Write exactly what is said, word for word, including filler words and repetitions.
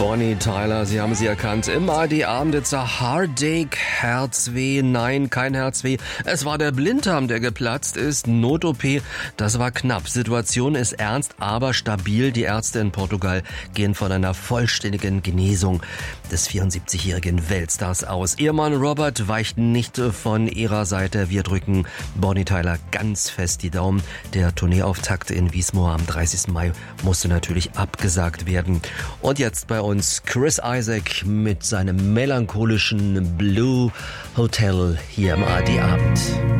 Bonnie Tyler, Sie haben sie erkannt. Im A R D-Abend, it's a heartache, Herzweh. Nein, kein Herzweh. Es war der Blinddarm, der geplatzt ist. Not-O P, das war knapp. Situation ist ernst, aber stabil. Die Ärzte in Portugal gehen von einer vollständigen Genesung des vierundsiebzigjährigen Weltstars aus. Ihr Mann Robert weicht nicht von ihrer Seite. Wir drücken Bonnie Tyler ganz fest die Daumen. Der Tourneeauftakt in Wiesmoor am dreißigsten Mai musste natürlich abgesagt werden. Und jetzt bei uns Chris Isaak mit seinem melancholischen Blue Hotel hier im A R D-Abend.